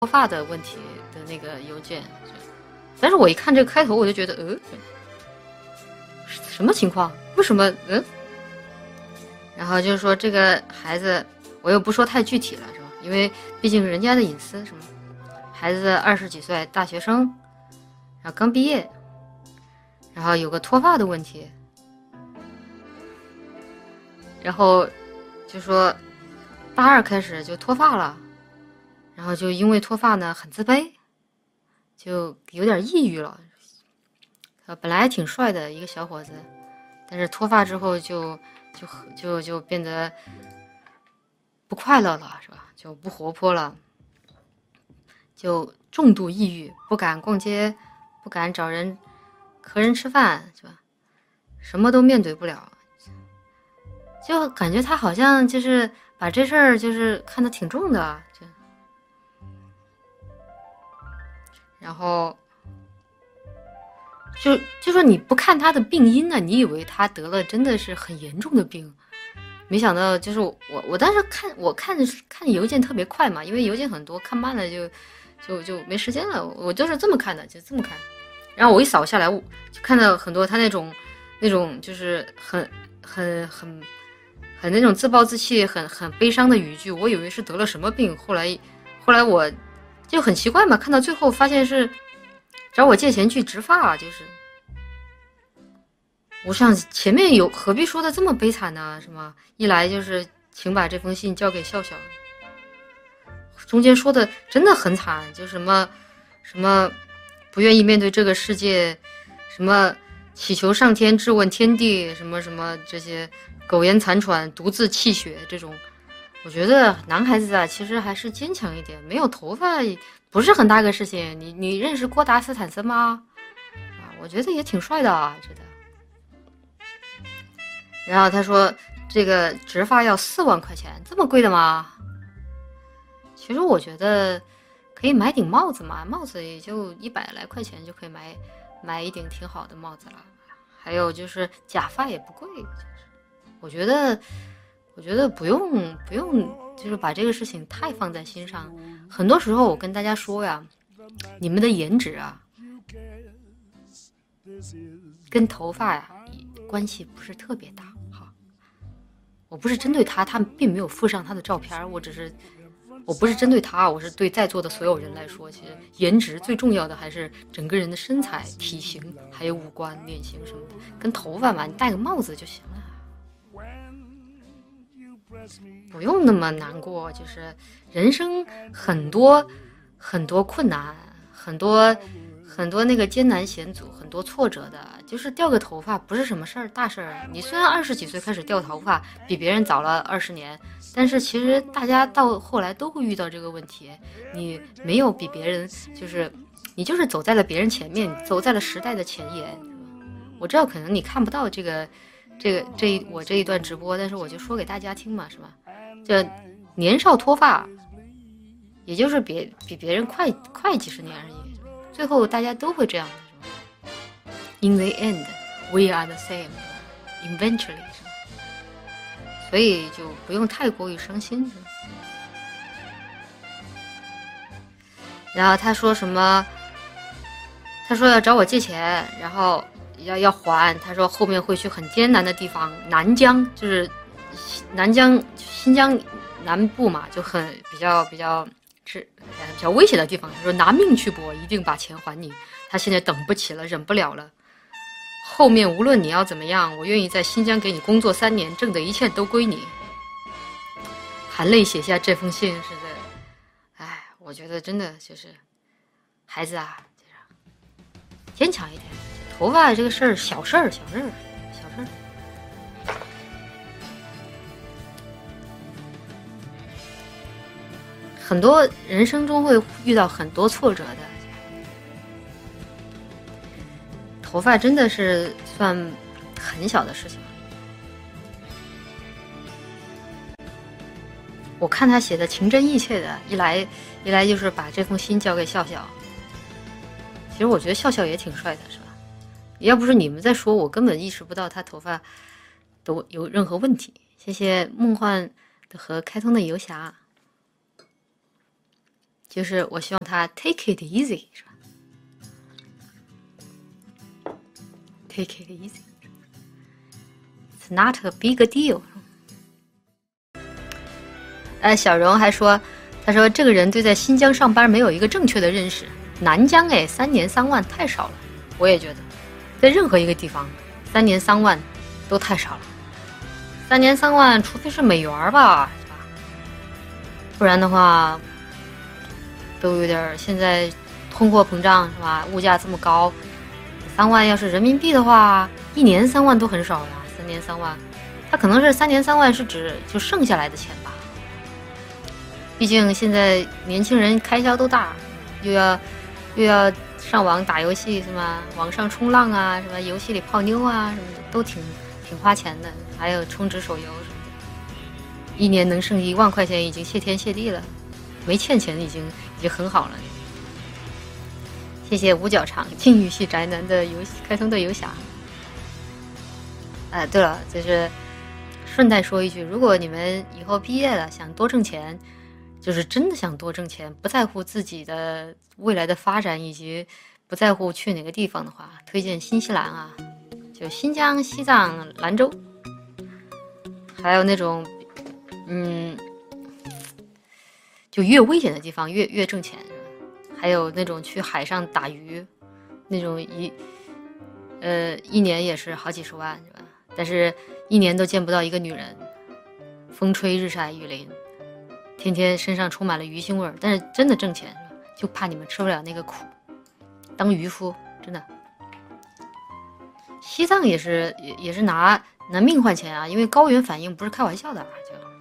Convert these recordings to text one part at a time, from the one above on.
脱发的问题的那个邮件，但是我一看这个开头，我就觉得，什么情况？为什么？然后就是说这个孩子，我又不说太具体了，是吧？因为毕竟人家的隐私，什么孩子20几岁，大学生，然后刚毕业，然后有个脱发的问题，然后就说大2开始就脱发了。然后就因为脱发呢，很自卑，就有点抑郁了。本来挺帅的一个小伙子，但是脱发之后就变得不快乐了，是吧？就不活泼了，就重度抑郁，不敢逛街，不敢找人和人吃饭，是吧？什么都面对不了，就感觉他好像就是把这事儿就是看得挺重的，然后就说你不看他的病因呢，你以为他得了真的是很严重的病，没想到就是我当时看邮件特别快嘛，因为邮件很多，看慢了就没时间了，我就是这么看的，就这么看。然后我一扫下来，我就看到很多他那种就是很那种自暴自弃、很悲伤的语句，我以为是得了什么病，后来我就很奇怪嘛，看到最后发现是找我借钱去植发，就是我想前面有何必说的这么悲惨呢？是吗？一来就是请把这封信交给笑笑，中间说的真的很惨，就什么不愿意面对这个世界，什么祈求上天质问天地，什么这些苟延残喘、独自泣血这种。我觉得男孩子啊，其实还是坚强一点，没有头发不是很大个事情。你认识郭达斯坦森吗？啊，我觉得也挺帅的啊，觉得。然后他说这个植发要4万块钱，这么贵的吗？其实我觉得可以买顶帽子嘛，帽子也就100来块钱就可以买一顶挺好的帽子了。还有就是假发也不贵，我觉得不用，就是把这个事情太放在心上。很多时候我跟大家说呀，你们的颜值啊，跟头发呀关系不是特别大。好，我不是针对他并没有附上他的照片，我不是针对他，我是对在座的所有人来说，其实颜值最重要的还是整个人的身材、体型，还有五官、脸型什么的。跟头发嘛，你戴个帽子就行了。不用那么难过，就是人生很多困难，很多那个艰难险阻，很多挫折的，就是掉个头发不是什么事儿，大事儿。你虽然20几岁开始掉头发，比别人早了20年，但是其实大家到后来都会遇到这个问题。你没有比别人，就是你就是走在了别人前面，走在了时代的前沿。我知道可能你看不到我这一段直播，但是我就说给大家听嘛，是吧？就年少脱发，也就是比别人快几十年而已，最后大家都会这样的。In the end, we are the same. Eventually， 所以就不用太过于伤心。然后他说什么？他说要找我借钱，然后要还。他说后面会去很艰难的地方，南疆就是新疆南部嘛，就很比较危险的地方。他说拿命去搏，一定把钱还你。他现在等不起了，忍不了了。后面无论你要怎么样，我愿意在新疆给你工作3年，挣的一切都归你。含泪写下这封信，是的。哎，我觉得真的就是孩子啊，坚强一点。头发这个事儿，小事儿。很多人生中会遇到很多挫折的，头发真的是算很小的事情。我看他写的情真意切的，一来就是把这封信交给笑笑。其实我觉得笑笑也挺帅的，是吧？要不是你们在说，我根本意识不到他头发都有任何问题。谢谢梦幻的和开通的游侠。 就是我希望他 take it easy， 是吧 ？Take it easy， it's not a big deal。小荣还说，他说这个人对在新疆上班没有一个正确的认识。南疆3年3万太少了，我也觉得，在任何一个地方，3年3万都太少了。3年3万，除非是美元吧，是吧？不然的话，都有点现在通货膨胀是吧？物价这么高，3万要是人民币的话，1年3万都很少呀。3年3万，他可能是3年3万是指就剩下来的钱吧。毕竟现在年轻人开销都大，又要上网打游戏是吗？网上冲浪啊，什么游戏里泡妞啊，什么的都挺花钱的。还有充值手游什么的，1年能剩1万块钱已经谢天谢地了，没欠钱已经很好了。谢谢五角场禁欲系宅男的游戏开通的游侠。对了，就是顺带说一句，如果你们以后毕业了想多挣钱，就是真的想多挣钱，不在乎自己的未来的发展，以及不在乎去哪个地方的话，推荐新西兰啊，就新疆、西藏、兰州，还有那种，就越危险的地方越挣钱，还有那种去海上打鱼，那种一年也是好几十万，是吧？但是1年都见不到一个女人，风吹日晒雨淋。天天身上充满了鱼腥味儿，但是真的挣钱，就怕你们吃不了那个苦。当渔夫真的，西藏也是拿命换钱啊，因为高原反应不是开玩笑的啊。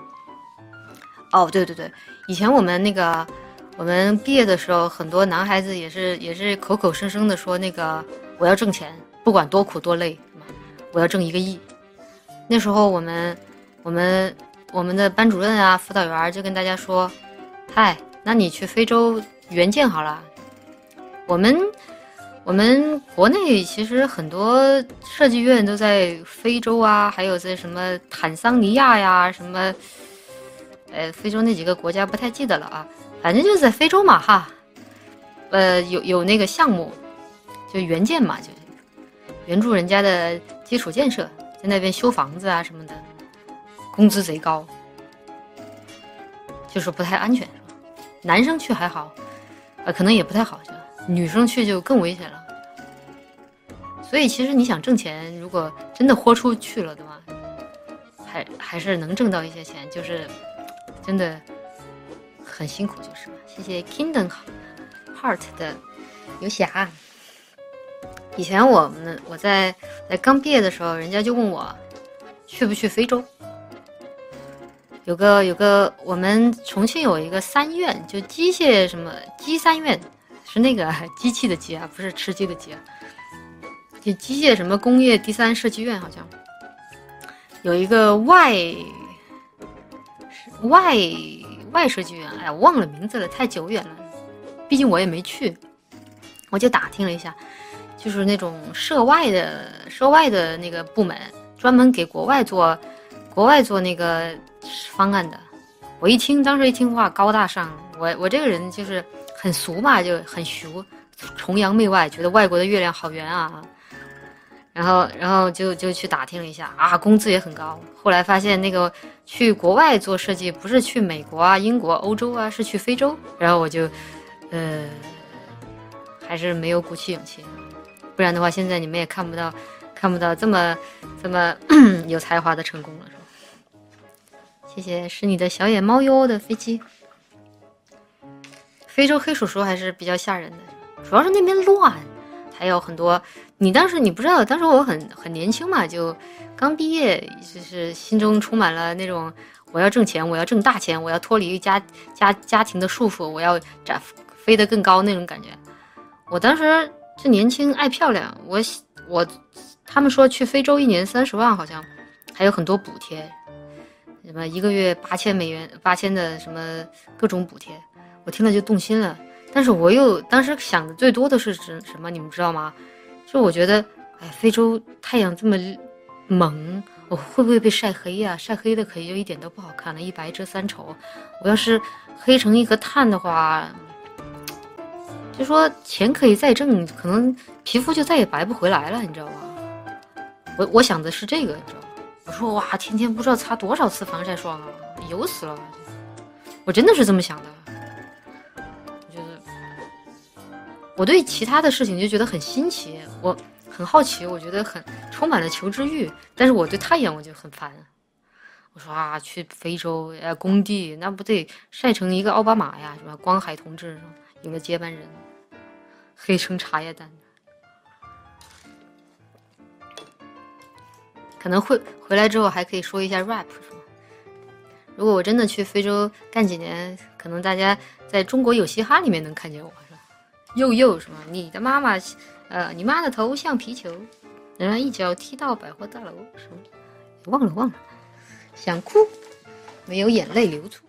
对，以前我们毕业的时候，很多男孩子也是口口声声的说那个我要挣钱，不管多苦多累，我要挣1个亿。那时候我们的班主任啊、辅导员就跟大家说：“嗨，那你去非洲援建好了。”我们国内其实很多设计院都在非洲啊，还有在什么坦桑尼亚呀，什么非洲那几个国家不太记得了啊，反正就是在非洲嘛哈。有那个项目，就援建嘛，就援助人家的基础建设，在那边修房子啊什么的。工资贼高，就是不太安全。男生去还好，可能也不太好，女生去就更危险了。所以其实你想挣钱，如果真的豁出去了的话，还是能挣到一些钱，就是真的很辛苦，就是嘛。谢谢 Kingdom Heart 的游侠。以前我在刚毕业的时候，人家就问我去不去非洲。有个我们重庆有一个3院，就机械什么机3院，是那个机器的机啊，不是吃鸡的鸡啊。就机械什么工业第3设计院，好像有一个外设计院，我忘了名字了，太久远了，毕竟我也没去。我就打听了一下，就是那种涉外的那个部门，专门给国外做那个方案的。当时一听哇，高大上。我这个人就是很俗嘛，就很俗，崇洋媚外，觉得外国的月亮好圆啊。然后就去打听了一下啊，工资也很高。后来发现那个去国外做设计不是去美国啊、英国、欧洲啊，是去非洲。然后我就还是没有鼓起勇气，不然的话现在你们也看不到这么有才华的成功了，是吧？谢谢，是你的小野猫哟的飞机。非洲黑叔叔还是比较吓人的，主要是那边乱，还有很多。你不知道，当时我很年轻嘛，就刚毕业，就是心中充满了那种我要挣钱，我要挣大钱，我要脱离家庭的束缚，我要飞得更高那种感觉。我当时就年轻爱漂亮，他们说去非洲1年30万，好像还有很多补贴，什么1个月$8000的什么各种补贴，我听了就动心了。但是我当时想的最多的是什么，你们知道吗？就我觉得，非洲太阳这么猛，我会不会被晒黑呀？晒黑的可就一点都不好看了，一白遮三丑。我要是黑成一颗炭的话， 就说钱可以再挣，可能皮肤就再也白不回来了，你知道吗？我想的是这个，你知道吗？我说哇，天天不知道擦多少次防晒霜啊，油死了！我真的是这么想的。我觉得我对其他的事情就觉得很新奇，我很好奇，我觉得很充满了求知欲，但是我对太阳我就很烦。我说啊，去非洲工地那不得晒成一个奥巴马呀，是吧？光海同志有了接班人，黑成茶叶蛋。可能会回来之后还可以说一下 rap 是吧？如果我真的去非洲干几年，可能大家在中国有嘻哈里面能看见我，是吧？又又是吧？你的妈妈，你妈的头像皮球，然后一脚踢到百货大楼，什么忘了，想哭，没有眼泪流出。